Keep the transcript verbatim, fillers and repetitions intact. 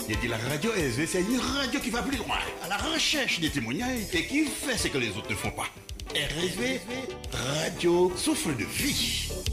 Il dit la radio S V, c'est une radio qui va plus loin, à la recherche des témoignages et qui fait ce que les autres ne font pas. R S V, radio souffle de vie.